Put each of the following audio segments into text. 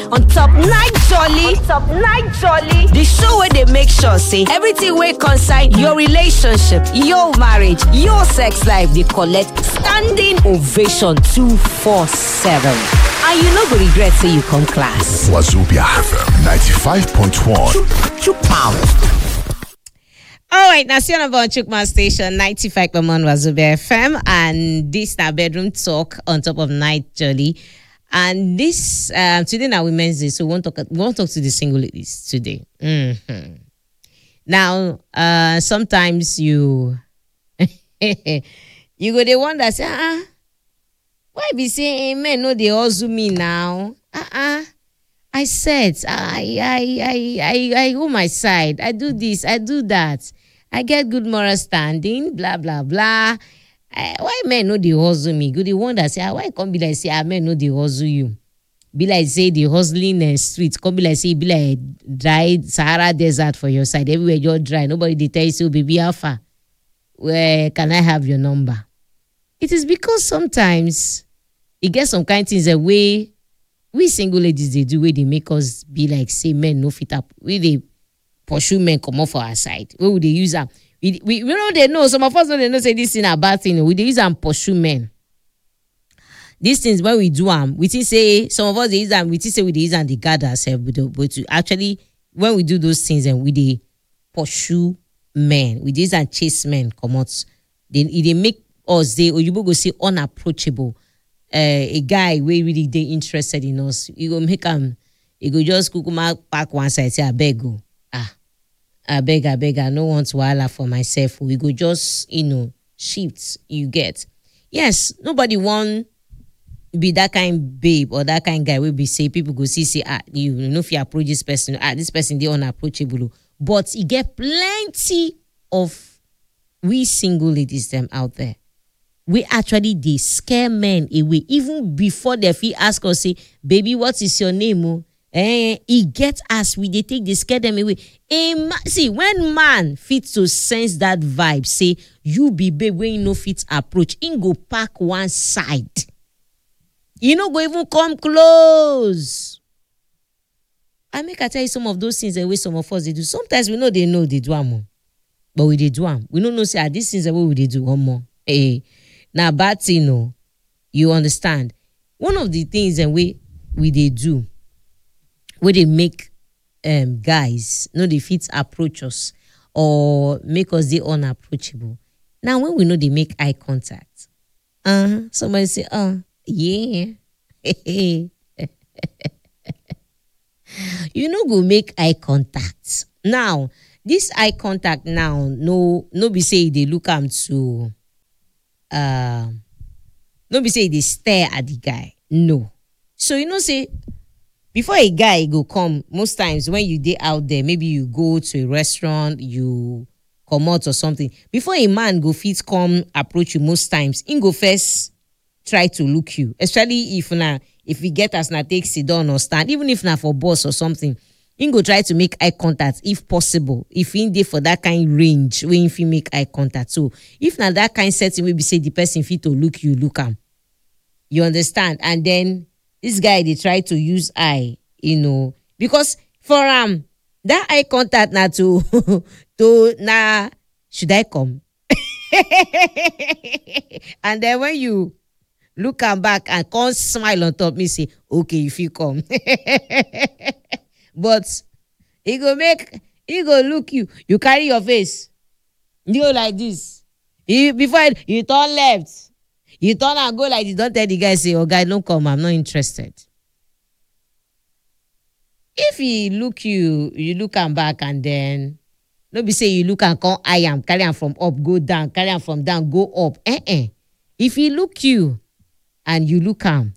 on top Night Jolly. The show where they make sure say everything wey concern your relationship, your marriage, your sex life, they collect standing ovation 247. And you no go regret say you come class. Wazobia FM 95.1. Two pounds. All right, now see on Chukma Station 95.1 Wazobia FM, and this now bedroom talk on top of Night Jolly. And this today now Women's Day, so we won't talk to the single ladies today. Now, sometimes you you go the one that say, why be saying amen? No, they also me now. I said, I hold my side. I do this, I do that. I get good moral standing, blah, blah, blah. Why men know they hustle me? Go the one that say, why come be like say, men know they hustle you? Be like say the hustling street. Come be like say, be like dry Sahara desert for your side. Everywhere you're dry. Nobody they tell you, so baby, how far? Where can I have your number? It is because sometimes it gets some kind of things that we single ladies they do where they make us be like say men no fit up. We they pursue men come off for our side. Where would they use them? We know they know. Some of us know they know say this thing a bad thing. We they use them pursue men. These things when we do them, we think say some of us they use them. We think say we they use them they guard ourselves. But to actually when we do those things and we they pursue men, we use and chase men come out. They make us or you go say unapproachable. A guy we really they interested in us. You go make you go just kukuma back one side say I beg go. I beg, I no want to wahala for myself. We go just, shift, you get. Yes, nobody want be that kind babe or that kind guy will be say, people go say, you know if you approach this person, this person, they unapproachable. But you get plenty of we single ladies them out there. We actually, they scare men away. Even before they feel ask us, say, baby, what is your name? He get us, they take, they scare them away. See, when man fits to sense that vibe, say, you be babe when you no fit approach, in go pack one side. You no go even come close. I tell you some of those things the way some of us they do. Sometimes we know they do them, but we they do them. We don't know say these things the way we they do one more. Now bad thing, you understand. One of the things that we they do, where they make guys no they fit approach us or make us they unapproachable. Now when we know they make eye contact, somebody say, yeah. You know go make eye contact. Now, this eye contact now, no be say they look to no be say they stare at the guy. No. So say before a guy go come, most times when you dey out there, maybe you go to a restaurant, you come out or something. Before a man go fit come approach you, most times, he go first try to look you. Especially if he get us na take sit down or stand, even if na for boss or something, he go try to make eye contact if possible. If he dey for that kind range, when if he make eye contact. So if na that kind setting, we be say the person fit to look you, look him. You understand? And then this guy they try to use eye, because for that eye contact now to should I come? And then when you look am back and come smile on top, me say, okay, if you come. But he go look you carry your face. You go like this. Before you turn left. You turn and go like this. Don't tell the guy, say, oh, guy, don't come. I'm not interested. If he look you look him back and then, don't be say you look and come, I am, carry him from up, go down, carry him from down, go up. If he look you and you look him,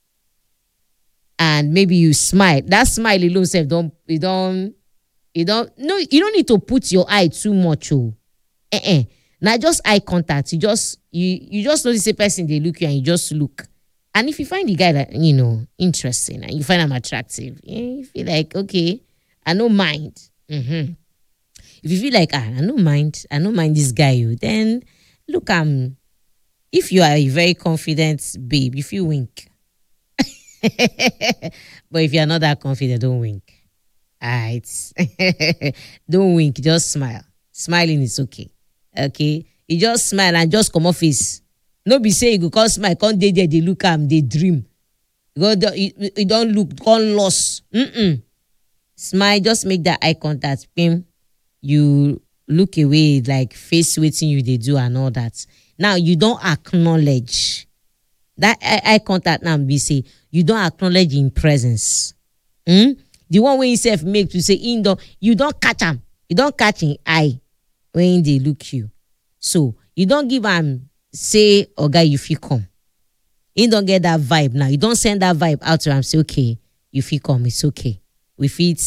and maybe you smile, that smile alone self, you don't need to put your eye too much. Now just eye contact. You just notice a person they look you and you just look. And if you find the guy that interesting and you find him attractive, you feel like okay, I don't mind. If you feel like I don't mind this guy, then look if you are a very confident babe, if you wink. But if you're not that confident, don't wink. Alright. Don't wink, just smile. Smiling is okay. Okay. You just smile and just come off face. No be say you go come smile, come dey there, they look am, they dream. You don't look, come lost. Smile, just make that eye contact. Pim. You look away, like face waiting you they do and all that. Now you don't acknowledge. That eye contact now be say you don't acknowledge in presence. The one when yourself make to say you don't catch him. You don't catch in eye when they look you. So you don't give him say, "Oga, you feel come." He don't get that vibe now. You don't send that vibe out to him. Say, "Okay, you feel come. It's okay. We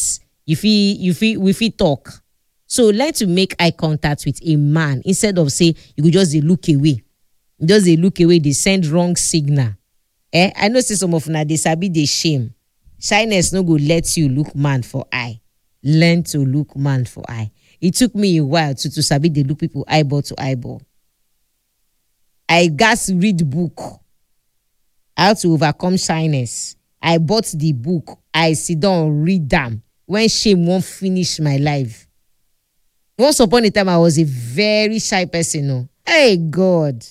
feel talk." So learn to make eye contact with a man instead of say you could just look away. Just they look away, they send wrong signal. I know say some of now they sabi they shame. Shyness no go let you look man for eye. Learn to look man for eye. It took me a while to sabi they look people eyeball to eyeball. I got read book how to overcome shyness. I bought the book. I sit down read them when shame won't finish my life. Once upon a time, I was a very shy person. No, hey God,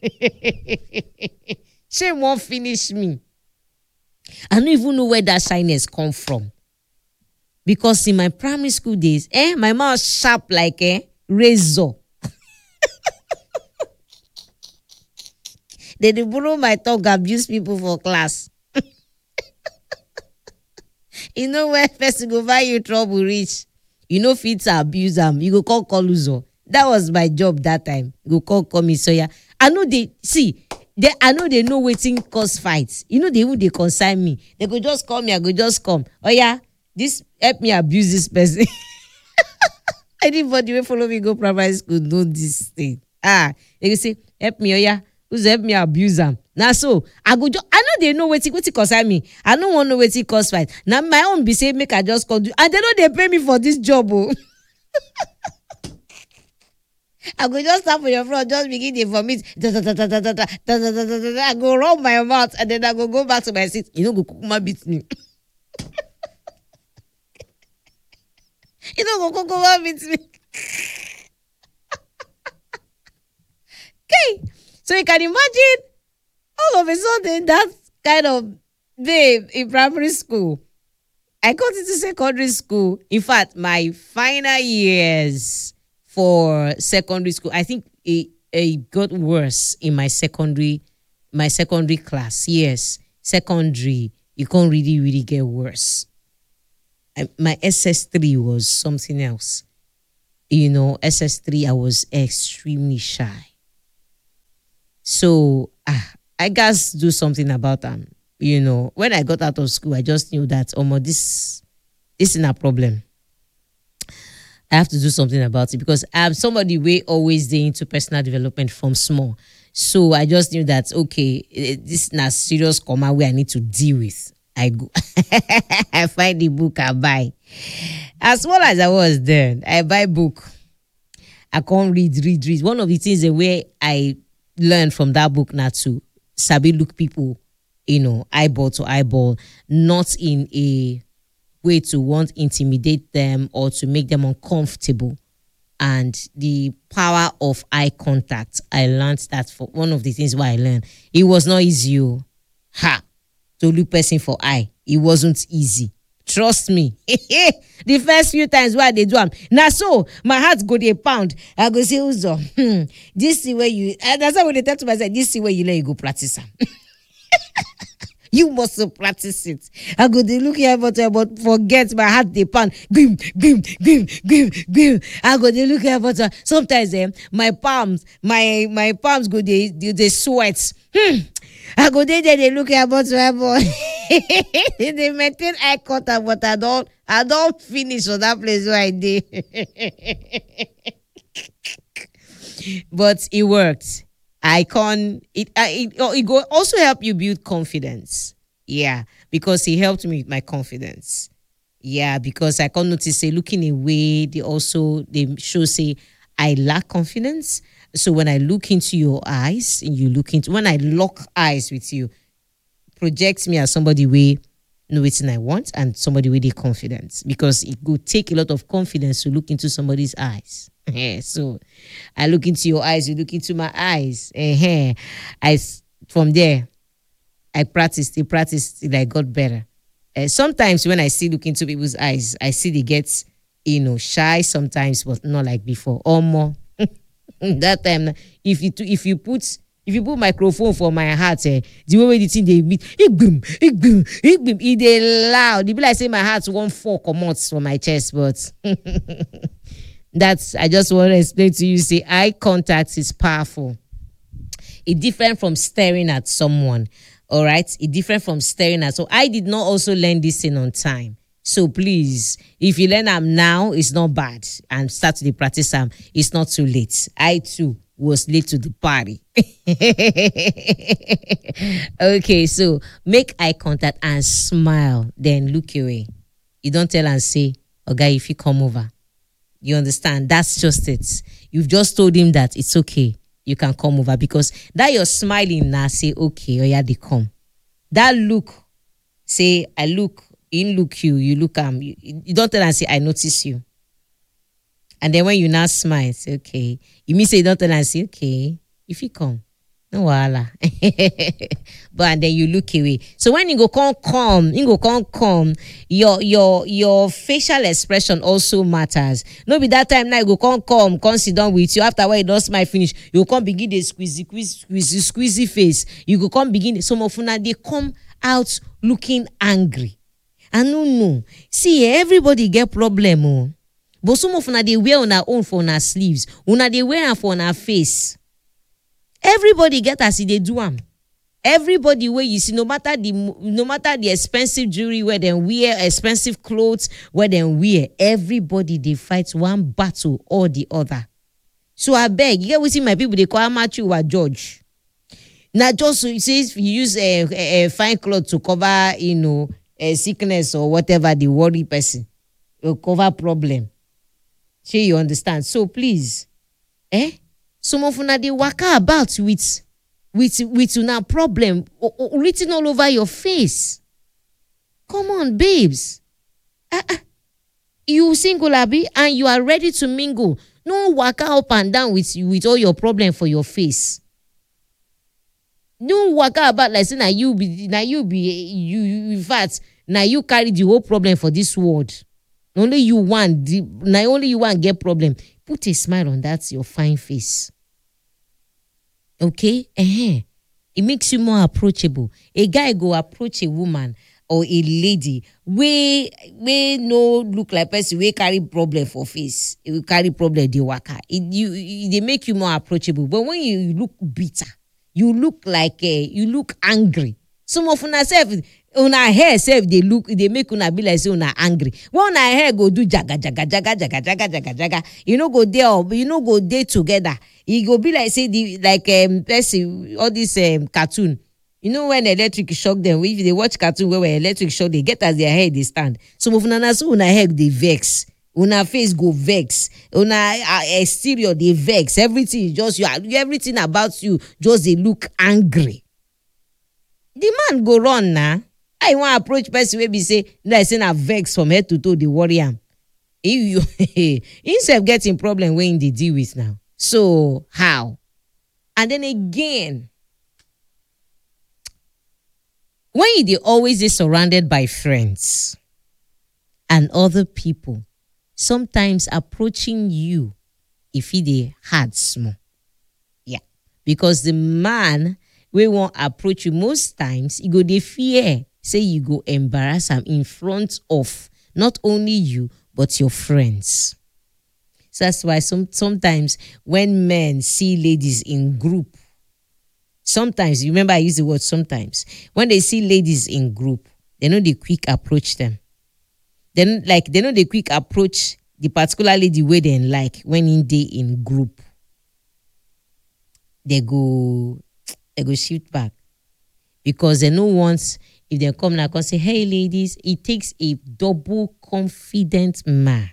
shame won't finish me. I don't even know where that shyness come from. Because in my primary school days, my mouth sharp like a razor. They borrow my tongue, abuse people for class. You know where person go buy you trouble reach. You know fit abuse them. You go call loser. That was my job that time. You go call me so yeah. I know they know waiting cause fights. You know they consign me. They go just call me. I go just come. Oh yeah, this help me abuse this person. Anybody will follow me go primary school know this thing. They go say help me. Oh yeah, who's help me abuse them? Now so I go. I know they know waiting concern me. I don't want to know waiting cause fight. Now my own be say make I just call you, and they know they pay me for this job. Oh. I go just stand for your front, just begin to vomit. I go rub my mouth and then I go back to my seat. You know, go kukuma beat me. You know, go kukuma beat me. Okay, so you can imagine all of a sudden that kind of babe in primary school. I got into secondary school. In fact, my final years for secondary school, I think it got worse in my secondary class. Yes, secondary, it can't really get worse. My SS3 was something else. You know, SS3, I was extremely shy. So I guess do something about them. You know, when I got out of school, I just knew that this isn't a problem. I have to do something about it because I'm somebody way always into personal development from small. So I just knew that, okay, this is not serious comma where I need to deal with. I go, I find the book, I buy. As small as I was then, I buy book. I can't read. One of the things the way I learned from that book now to sabi look people, you know, eyeball to eyeball, not in a way to want to intimidate them or to make them uncomfortable. And the power of eye contact, I learned that for one of the things why I learned. It was not easy, to look person for eye. It wasn't easy. Trust me. The first few times why they do them. Now so my heart go to a pound. I go say, Uzo, this is where you, and that's how they tell to myself, this is where you let you go practice them. You must practice it. I go they look here, but forget my heart they pound. Grim. I go they look here, but sometimes my palms go they sweat. I go there they look here, but they maintain eye contact, but I don't finish on that place where I did. But it worked. It go also help you build confidence. Yeah, because he helped me with my confidence. Yeah, because I can notice looking away, they show I lack confidence. So when I look into your eyes and when I lock eyes with you, project me as somebody wey know wetin I want and somebody wey dey confident, because it go take a lot of confidence to look into somebody's eyes. So I look into your eyes, you look into my eyes. From there, I practice till I got better. Sometimes when I see look into people's eyes, I see they get, shy sometimes, but not like before. Or more. That time, if you put microphone for my heart, the way the thing they meet, it dey loud. It be like say my heart won't fall comot from my chest, but I just want to explain to you, say eye contact is powerful. It's different from staring at someone. All right, it's different from staring at. So I did not also learn this thing on time. So please, if you learn them now, it's not bad, and start to practice them, it's not too late. I too was late to the party. Okay, so make eye contact and smile, then look away. You don't tell and say, "Okay, if you come over," you understand? That's just it. You've just told him that it's okay. You can come over, because that you're smiling now, say, "Okay, oh yeah, they come." That look, say, "I look." In look you look you don't tell and say, "I notice you." And then when you now smile, say, "Okay." You mean say you don't tell and say, "Okay, if you come, no wahala." But and then you look away. So when you go come, your facial expression also matters. No be that time now you go come sit down with you. After when you don't smile finish, you come begin the squeezy face. You go come begin. Some of una they come out looking angry. And no. See, everybody get problem, oh. But some of una they wear on our own for our sleeves. Una they wear for on our face. Everybody get as they do them. Everybody where you see, no matter the expensive jewelry where they wear, expensive clothes where they wear, everybody they fight one battle or the other. So I beg, you get what see my people, they call amateur or judge. Now just so it says you use a fine cloth to cover, a sickness or whatever the worry person, will cover problem. Sure, you understand? So please, some of una they waka about with una problem written all over your face. Come on, babes. You single abi and you are ready to mingle. No waka up and down with all your problem for your face. No waka about like say na you in fact now you carry the whole problem for this world. Only you want get problem. Put a smile on that your fine face. Okay? It makes you more approachable. A guy go approach a woman or a lady we no look like person we carry problem for face. It will carry problem the waka. They make you more approachable. But when you look bitter, you look like you look angry. Some of una self, una hair self they make una be like say una angry. When una hair go do jaga. You know go there together. You go be like say person all this cartoon. You know when electric shock them, if they watch cartoon where electric shock, they get as their hair they stand. Some of una so una hair they vex. Una face go vex. Una exterior they vex. Everything just everything about you just they look angry. The man go run now. I want to approach person wey be say like say na vex from head to toe the worry am. If you himself getting problem when they deal with now. So how? And then again, when you dey always dey surrounded by friends and other people, sometimes approaching you if he dey hard small. Yeah. Because the man we won't approach you most times, you go dey fear. Say you go embarrass him in front of not only you, but your friends. So that's why sometimes when men see ladies in group, sometimes, you remember I use the word sometimes, when they see ladies in group, they know they quick approach them. Then they know they quick approach the particular lady where they like when they in group. They go shift back. Because they know once if they come now and say, "Hey ladies," it takes a double confident man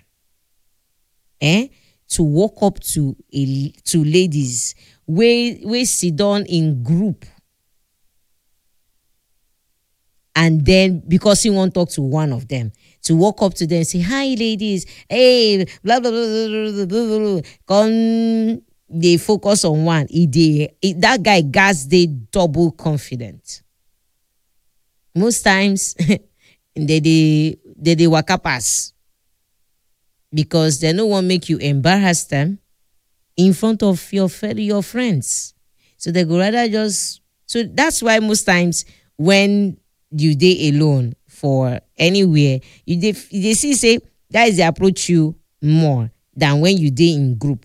to walk up to ladies we sit down in group And then because he won't talk to one of them, to walk up to them and say, hi ladies, hey, blah blah blah blah blah blah, blah. Come, they focus on one. That guy gas they double confident. Most times they waka pass because they no one make you embarrass them in front of your friends. So they go rather just. So that's why most times when you dey alone for anywhere, they see say guys they approach you more than when you dey in group.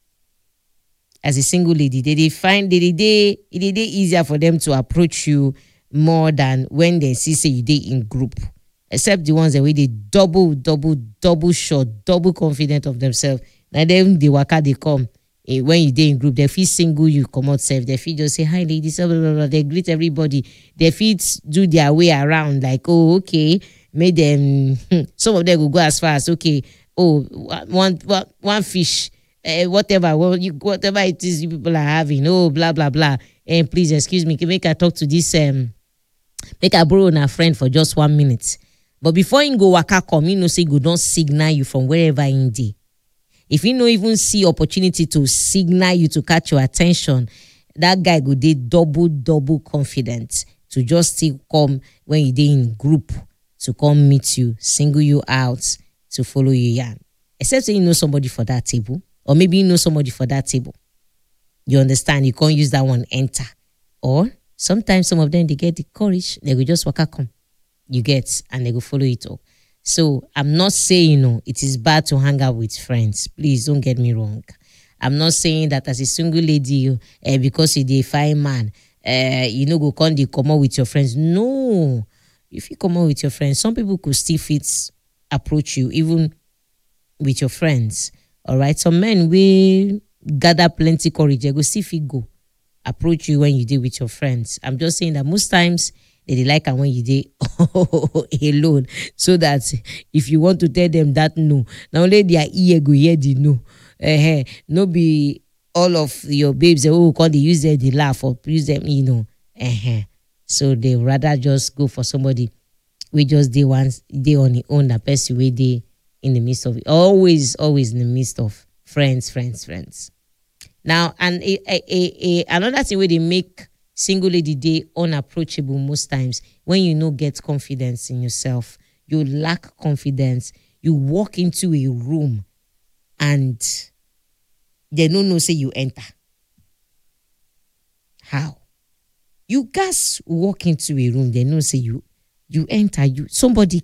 As a single lady, they find it easier for them to approach you more than when they see say you dey in group. Except the ones that way they double short, double confident of themselves. Now then the waka they come. When you dey in group, they feel single, you come out safe. They feel just say hi ladies, blah, blah, blah. They greet everybody. They feel do their way around like, oh, okay, make them some of them will go as far as okay, oh, one fish, whatever it is you people are having, oh, blah blah blah. And please excuse me, can make I talk to this make I borrow a friend for just 1 minute. But before you go waka come, you know say go don't signal you from wherever in dey. If you no even see opportunity to signal you to catch your attention, that guy go dey double confident to just still come when you dey in group to come meet you, single you out to follow you yarn. Except say you know somebody for that table, or maybe you know somebody for that table. You understand? You can't use that one enter. Or sometimes some of them they get the courage, they go just waka come. You get, and they go follow it up. So I'm not saying it is bad to hang out with friends. Please don't get me wrong. I'm not saying that as a single lady, because you're a fine man, go come out with your friends. No, if you come out with your friends, some people could still approach you even with your friends. All right, some men will gather plenty courage. They go see fit go approach you when you deal with your friends. I'm just saying that most times they like and when you dey alone, so that if you want to tell them that no, now only their ear go hear the no. No be all of your babes they use them, they laugh or use them, So they rather just go for somebody we just dey on the own, that person we dey in the midst of it. Always in the midst of friends. Now, and another thing where they make single lady dey unapproachable most times, when you get confidence in yourself, you lack confidence, you walk into a room and they don't know say you enter. How? You guys walk into a room, they know say you enter, somebody